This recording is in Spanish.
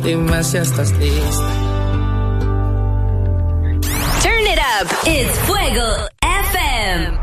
Dime si estás lista. Turn it up. It's Fuego FM.